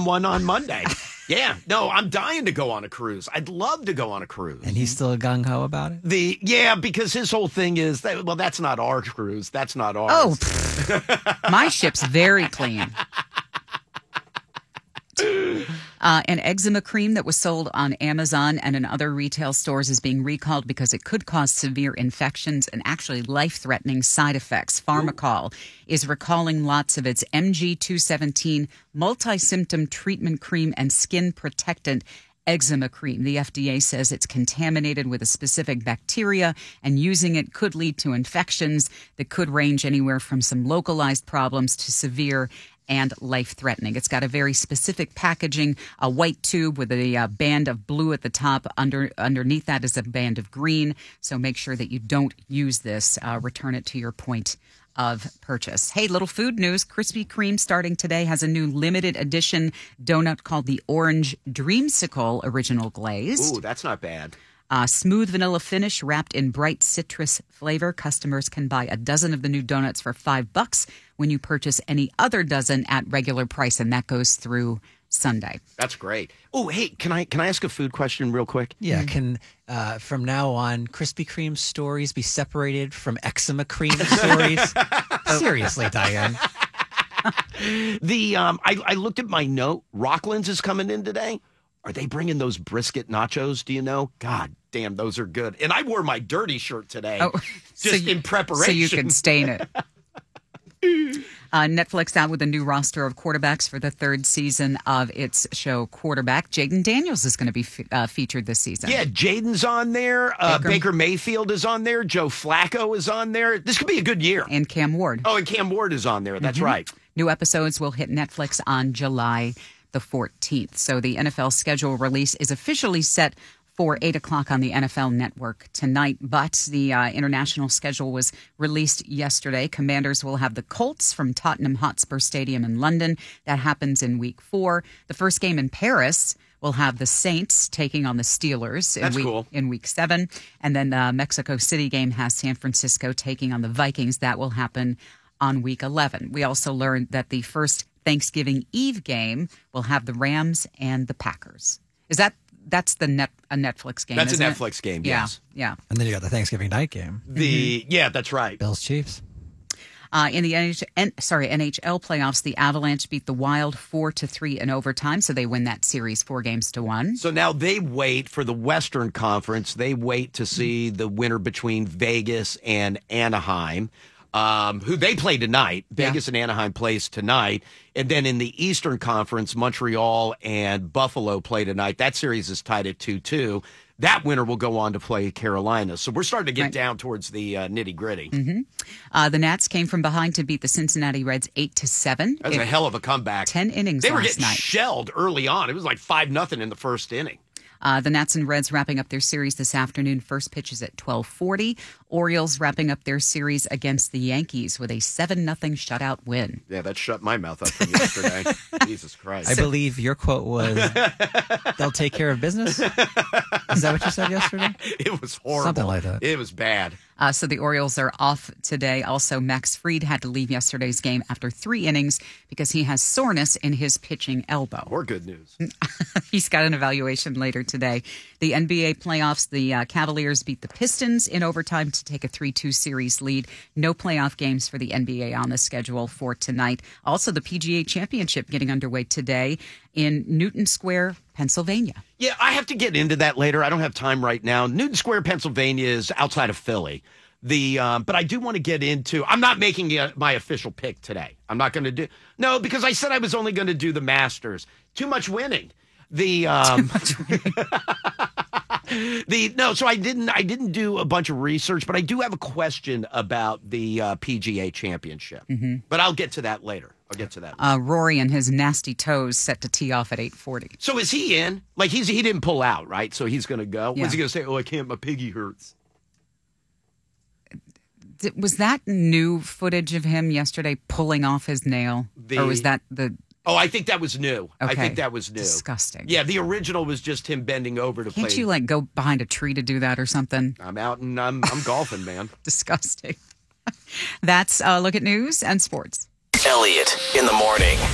one on Monday. Yeah, no, I'm dying to go on a cruise. I'd love to go on a cruise. And he's still gung-ho about it? Because his whole thing is, that's not our cruise. That's not ours. Oh, my ship's very clean. An eczema cream that was sold on Amazon and in other retail stores is being recalled because it could cause severe infections and actually life-threatening side effects. Pharmacol is recalling lots of its MG217 multi-symptom treatment cream and skin protectant eczema cream. The FDA says it's contaminated with a specific bacteria, and using it could lead to infections that could range anywhere from some localized problems to severe and life-threatening. It's got a very specific packaging, a white tube with a band of blue at the top. Underneath that is a band of green. So make sure that you don't use this. Return it to your point of purchase. Hey, little food news. Krispy Kreme starting today has a new limited edition donut called the Orange Dreamsicle Original Glazed. Ooh, that's not bad. Smooth vanilla finish wrapped in bright citrus flavor. Customers can buy a dozen of the new donuts for $5 when you purchase any other dozen at regular price, and that goes through Sunday. That's great. Oh, hey, can I ask a food question real quick? Yeah, can from now on Krispy Kreme stories be separated from eczema cream stories? Seriously, Diane. I looked at my note. Rockland's is coming in today. Are they bringing those brisket nachos? Do you know? God damn, those are good. And I wore my dirty shirt today, in preparation. So you can stain it. Netflix out with a new roster of quarterbacks for the third season of its show Quarterback. Jaden Daniels is going to be featured this season. Yeah, Jaden's on there. Baker Mayfield is on there. Joe Flacco is on there. This could be a good year. And Cam Ward. Oh, and Cam Ward is on there. That's right. New episodes will hit Netflix on July the 14th. So the NFL schedule release is officially set for 8 o'clock on the NFL Network tonight. But the international schedule was released yesterday. Commanders will have the Colts from Tottenham Hotspur Stadium in London. That happens in week 4. The first game in Paris will have the Saints taking on the Steelers in week 7. And then the Mexico City game has San Francisco taking on the Vikings. That will happen on week 11. We also learned that the first Thanksgiving Eve game will have the Rams and the Packers. That's a Netflix game? That's a isn't Netflix game. Yeah, Yes. yeah. And then you got the Thanksgiving night game. Yeah, that's right. Bills Chiefs. In the NHL playoffs, the Avalanche beat the Wild 4-3 in overtime, so they win that series 4-1. So now they wait for the Western Conference. They wait to see the winner between Vegas and Anaheim. Who they play tonight. Vegas and Anaheim plays tonight. And then in the Eastern Conference, Montreal and Buffalo play tonight. That series is tied at 2-2. That winner will go on to play Carolina. So we're starting to get down towards the nitty-gritty. The Nats came from behind to beat the Cincinnati Reds 8-7. That was a hell of a comeback. 10 innings They were last getting night. shelled early on. It was like 5-0 in the first inning. The Nats and Reds wrapping up their series this afternoon. First pitch is at 12:40. Orioles wrapping up their series against the Yankees with a 7-0 shutout win. Yeah, that shut my mouth up from yesterday. Jesus Christ. I believe your quote was, they'll take care of business? Is that what you said yesterday? It was horrible. Something like that. It was bad. So the Orioles are off today. Also, Max Fried had to leave yesterday's game after 3 innings because he has soreness in his pitching elbow. More good news. He's got an evaluation later today. The NBA playoffs, the Cavaliers beat the Pistons in overtime to take a 3-2 series lead. No playoff games for the NBA on the schedule for tonight. Also, the PGA Championship getting underway today in Newton Square, Pennsylvania. Yeah, I have to get into that later. I don't have time right now. Newton Square, Pennsylvania is outside of Philly. But I do want to get into, I'm not making my official pick today. I'm not going to do, no, because I said I was only going to do the Masters. Too much winning. So I didn't do a bunch of research, but I do have a question about the PGA Championship. But I'll get to that later. Rory and his nasty toes set to tee off at 8:40. So is he in? Like he didn't pull out, right? So he's going to go. Yeah. What's he going to say? Oh, I can't. My piggy hurts. Was that new footage of him yesterday pulling off his nail? Or was that the... Oh, I think that was new. Okay. I think that was new. Disgusting. Yeah, the original was just him bending over to play. Can't you, go behind a tree to do that or something? I'm out and I'm golfing, man. Disgusting. That's a look at news and sports. Elliot in the morning.